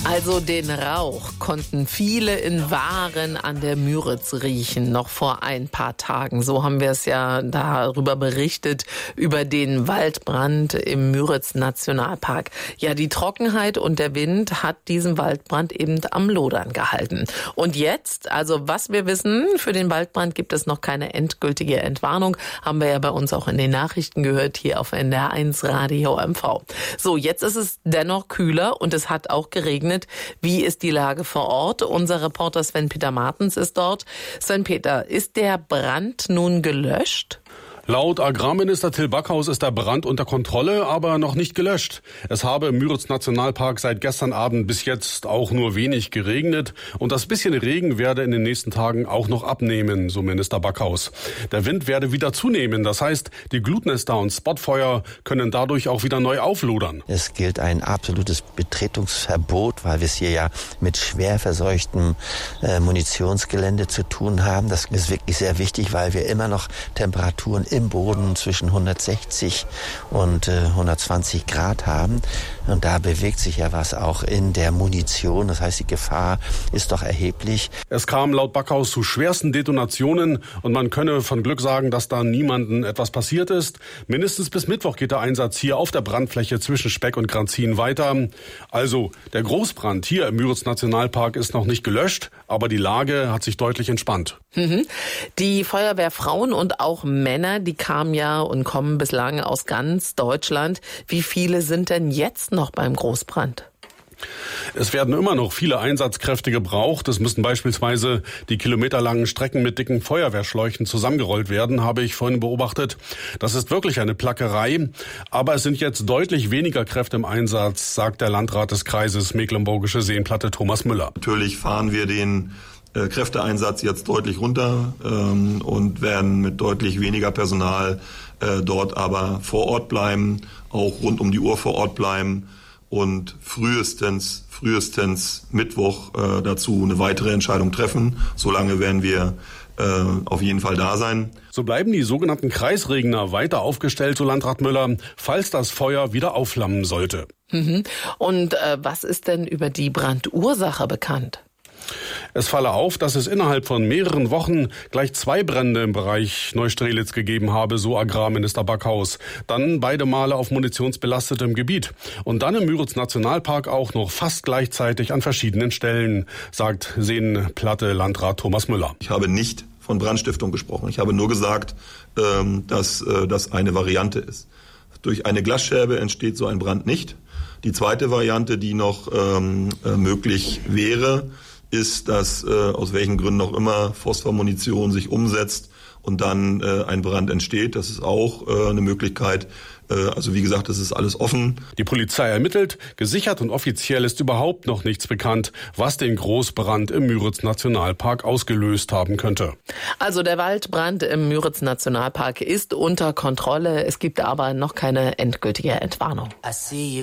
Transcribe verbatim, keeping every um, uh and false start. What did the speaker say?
Also den Rauch konnten viele in Waren an der Müritz riechen, noch vor ein paar Tagen. So haben wir es ja darüber berichtet, über den Waldbrand im Müritz-Nationalpark. Ja, die Trockenheit und der Wind hat diesen Waldbrand eben am Lodern gehalten. Und jetzt, also was wir wissen, für den Waldbrand gibt es noch keine endgültige Entwarnung. Haben wir ja bei uns auch in den Nachrichten gehört, hier auf N D R eins Radio M V. So, jetzt ist es dennoch kühler und es hat auch geregnet. Wie ist die Lage vor Ort? Unser Reporter Sven-Peter Martens ist dort. Sven-Peter, ist der Brand nun gelöscht? Laut Agrarminister Till Backhaus ist der Brand unter Kontrolle, aber noch nicht gelöscht. Es habe im Müritz-Nationalpark seit gestern Abend bis jetzt auch nur wenig geregnet. Und das bisschen Regen werde in den nächsten Tagen auch noch abnehmen, so Minister Backhaus. Der Wind werde wieder zunehmen. Das heißt, die Glutnester und Spotfeuer können dadurch auch wieder neu auflodern. Es gilt ein absolutes Betretungsverbot, weil wir es hier ja mit schwer verseuchtem äh, Munitionsgelände zu tun haben. Das ist wirklich sehr wichtig, weil wir immer noch Temperaturen im Boden zwischen hundertsechzig und äh, hundertzwanzig Grad haben. Und da bewegt sich ja was auch in der Munition. Das heißt, die Gefahr ist doch erheblich. Es kam laut Backhaus zu schwersten Detonationen und man könne von Glück sagen, dass da niemandem etwas passiert ist. Mindestens bis Mittwoch geht der Einsatz hier auf der Brandfläche zwischen Speck und Granzin weiter. Also, der Großbrand hier im Müritz-Nationalpark ist noch nicht gelöscht, aber die Lage hat sich deutlich entspannt. Mhm. Die Feuerwehrfrauen und auch Männer, die kamen ja und kommen bislang aus ganz Deutschland. Wie viele sind denn jetzt noch beim Großbrand? Es werden immer noch viele Einsatzkräfte gebraucht. Es müssen beispielsweise die kilometerlangen Strecken mit dicken Feuerwehrschläuchen zusammengerollt werden, habe ich vorhin beobachtet. Das ist wirklich eine Plackerei. Aber es sind jetzt deutlich weniger Kräfte im Einsatz, sagt der Landrat des Kreises Mecklenburgische Seenplatte Thomas Müller. Natürlich fahren wir den äh, Kräfteeinsatz jetzt deutlich runter ähm, und werden mit deutlich weniger Personal äh, dort aber vor Ort bleiben, auch rund um die Uhr vor Ort bleiben. Und frühestens, frühestens Mittwoch äh, dazu eine weitere Entscheidung treffen. Solange werden wir äh, auf jeden Fall da sein. So bleiben die sogenannten Kreisregner weiter aufgestellt, so Landrat Müller, falls das Feuer wieder aufflammen sollte. Mhm. Und äh, was ist denn über die Brandursache bekannt? Es falle auf, dass es innerhalb von mehreren Wochen gleich zwei Brände im Bereich Neustrelitz gegeben habe, so Agrarminister Backhaus. Dann beide Male auf munitionsbelastetem Gebiet. Und dann im Müritz-Nationalpark auch noch fast gleichzeitig an verschiedenen Stellen, sagt Seenplatte-Landrat Thomas Müller. Ich habe nicht von Brandstiftung gesprochen. Ich habe nur gesagt, dass das eine Variante ist. Durch eine Glasscherbe entsteht so ein Brand nicht. Die zweite Variante, die noch ähm, möglich wäre, ist, dass äh, aus welchen Gründen auch immer Phosphormunition sich umsetzt und dann äh, ein Brand entsteht. Das ist auch äh, eine Möglichkeit. Äh, also wie gesagt, das ist alles offen. Die Polizei ermittelt. Gesichert und offiziell ist überhaupt noch nichts bekannt, was den Großbrand im Müritz-Nationalpark ausgelöst haben könnte. Also der Waldbrand im Müritz-Nationalpark ist unter Kontrolle. Es gibt aber noch keine endgültige Entwarnung.